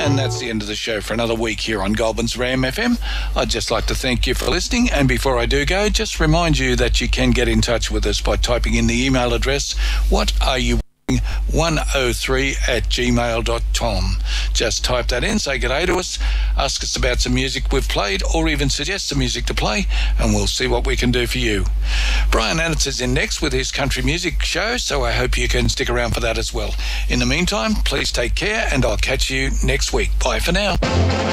And that's the end of the show for another week here on Goulburn's Ram FM. I'd just like to thank you for listening. And before I do go, just remind you that you can get in touch with us by typing in the email address, whatareyoue103@gmail.com. Just type that in, say g'day to us, ask us about some music we've played, or even suggest some music to play, and we'll see what we can do for you. Brian Annitz is in next with his country music show, so I hope you can stick around for that as well. In the meantime, please take care, and I'll catch you next week. Bye for now.